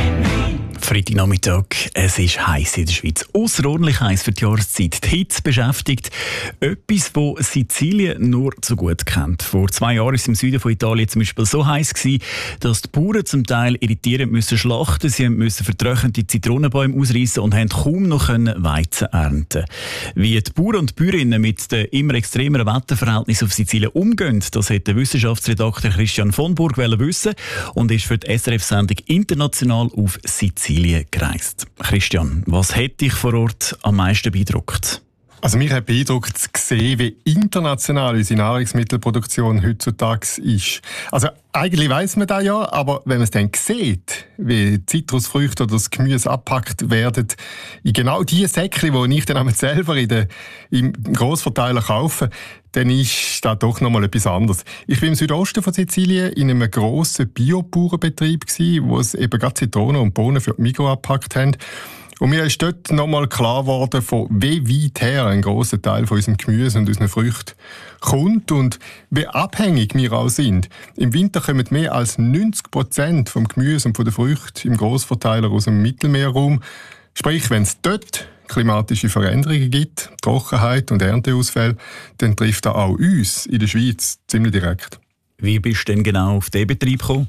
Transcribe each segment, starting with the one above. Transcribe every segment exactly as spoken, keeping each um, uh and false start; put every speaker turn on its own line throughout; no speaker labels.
Freitagnachmittag, es ist heiß in der Schweiz. Ausserordentlich heiß für die Jahreszeit. Die Hitze beschäftigt etwas, das Sizilien nur zu gut kennt. Vor zwei Jahren war es im Süden von Italien zum Beispiel so heiß gewesen, dass die Bauern zum Teil ihre Tiere müssen schlachten. Sie mussten vertrocknete Zitronenbäume ausreißen und haben kaum noch Weizen ernten. Wie die Bauern und Bäuerinnen mit den immer extremeren Wetterverhältnissen auf Sizilien umgehen, das hat der Wissenschaftsredakteur Christian von Burg wissen und ist für die S R F-Sendung international auf Sizilien gereist. Christian, was hat dich vor Ort am meisten beeindruckt?
Also mich hat beeindruckt zu sehen, wie international unsere Nahrungsmittelproduktion heutzutage ist. Also eigentlich weiss man das ja, aber wenn man es dann sieht, wie Zitrusfrüchte oder das Gemüse abgepackt werden, in genau die Säckchen, die ich dann selber in den, im Grossverteiler kaufe, dann ist das doch nochmal etwas anderes. Ich war im Südosten von Sizilien in einem grossen Biobauernbetrieb, wo es eben gerade Zitronen und Bohnen für die Migros abgepackt haben. Und mir ist dort nochmal klar geworden, von wie weit her ein grosser Teil von unserem Gemüse und unseren Früchten kommt und wie abhängig wir auch sind. Im Winter kommen mehr als neunzig Prozent vom Gemüse und von den Früchten im Grossverteiler aus dem Mittelmeerraum. Sprich, wenn es dort klimatische Veränderungen gibt, Trockenheit und Ernteausfälle, dann trifft das auch uns in der Schweiz ziemlich direkt.
Wie bist du denn genau auf diesen Betrieb gekommen?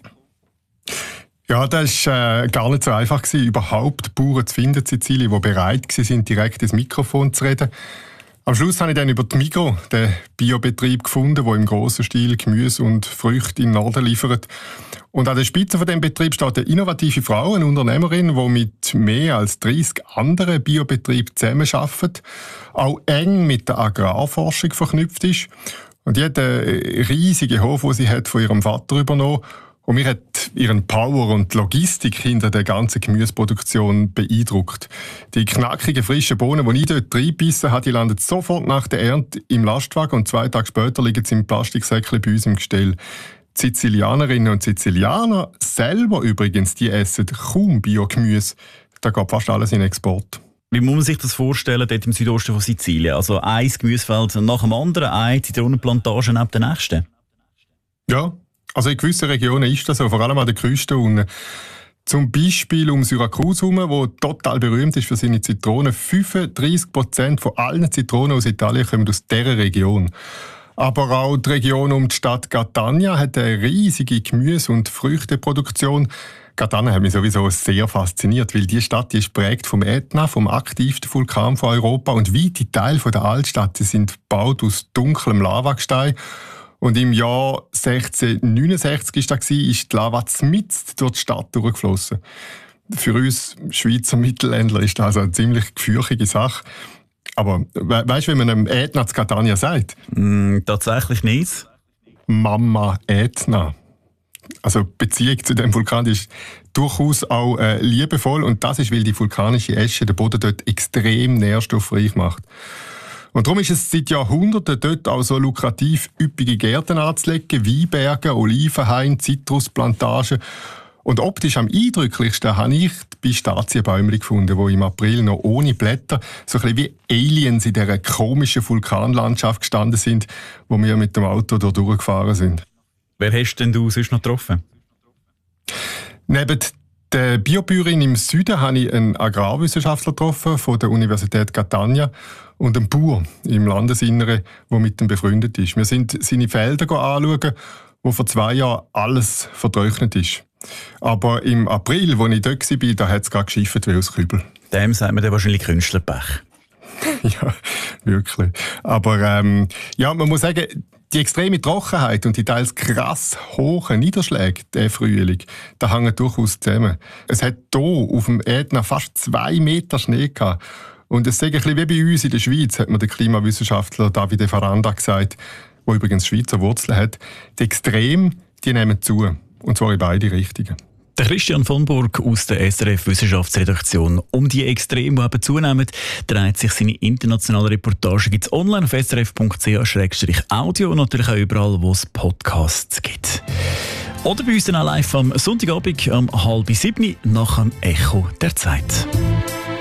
Ja, das war äh, gar nicht so einfach gewesen, überhaupt Bauern zu finden in Sizilien, die bereit waren, direkt ins Mikrofon zu reden. Am Schluss habe ich dann über die Migros den Biobetrieb gefunden, der im grossen Stil Gemüse und Früchte in den Norden liefert. Und an der Spitze von dem Betrieb steht eine innovative Frau, eine Unternehmerin, die mit mehr als dreissig anderen Biobetrieben zusammenarbeitet, auch eng mit der Agrarforschung verknüpft ist. Und die hat einen riesigen Hof, den sie hat von ihrem Vater übernommen. Und mich hat ihren Power und Logistik hinter der ganzen Gemüseproduktion beeindruckt. Die knackigen, frischen Bohnen, die ich dort reinbissen habe, die landen sofort nach der Ernte im Lastwagen und zwei Tage später liegen sie im Plastiksäckchen bei uns im Gestell. Die Sizilianerinnen und Sizilianer selber übrigens, die essen kaum Biogemüse. Da geht fast alles in Export.
Wie muss man sich das vorstellen, dort im Südosten von Sizilien? Also ein Gemüsefeld nach dem anderen, eine Zitronenplantage neben der nächsten?
Ja. Also in gewissen Regionen ist das so, vor allem an der Küste unten. Zum Beispiel um Syrakus herum, wo total berühmt ist für seine Zitronen. fünfunddreissig Prozent von allen Zitronen aus Italien kommen aus dieser Region. Aber auch die Region um die Stadt Catania hat eine riesige Gemüse- und Früchteproduktion. Catania hat mich sowieso sehr fasziniert, weil die Stadt die ist geprägt vom Ätna, vom aktivsten Vulkan von Europa. Und weite Teile der Altstadt die sind gebaut aus dunklem Lavagestein. Und im Jahr sechzehnhundertneunundsechzig war das, ist die Lava mitten durch die Stadt durchgeflossen. Für uns Schweizer Mittelländler ist das also eine ziemlich gefürchtige Sache. Aber we weißt du, wie man einem Ätna zu Catania sagt?
Mm, tatsächlich nicht.
Mama Ätna. Also die Beziehung zu dem Vulkan ist durchaus auch äh, liebevoll. Und das ist, weil die vulkanische Asche den Boden dort extrem nährstoffreich macht. Und darum ist es seit Jahrhunderten dort auch so lukrativ, üppige Gärten anzulegen, Weinberge, Olivenhaine, Zitrusplantagen. Und optisch am eindrücklichsten habe ich die Pistazienbäume gefunden, die im April noch ohne Blätter so ein bisschen wie Aliens in dieser komischen Vulkanlandschaft gestanden sind, wo wir mit dem Auto da durchgefahren sind.
Wer hast denn du sonst noch getroffen?
Neben der Biobäuerin im Süden habe ich einen Agrarwissenschaftler getroffen von der Universität Catania und einen Bauer im Landesinneren, der mit ihm befreundet ist. Wir sind seine Felder anschauen, wo vor zwei Jahren alles vertrocknet ist. Aber im April, als ich dort war, da hat es gerade geschifft wie aus Kübel.
Dem sagt man dann wahrscheinlich Künstlerpech.
Ja, wirklich. Aber ähm, ja, man muss sagen, die extreme Trockenheit und die teils krass hohen Niederschläge der Frühling, da hängen durchaus zusammen. Es hat hier auf dem Ätna fast zwei Meter Schnee gehabt. Und es ist ein bisschen wie bei uns in der Schweiz, hat mir der Klimawissenschaftler Davide Faranda gesagt, der übrigens Schweizer Wurzeln hat. Die Extreme, die nehmen zu. Und zwar in beide Richtungen.
Der Christian von Burg aus der S R F-Wissenschaftsredaktion. Um die Extreme, die eben zunehmen, dreht sich seine internationale Reportage. Gibt es online auf s r f punkt c h slash audio und natürlich auch überall, wo es Podcasts gibt. Oder bei uns dann auch live am Sonntagabend um halb sieben nach dem Echo der Zeit.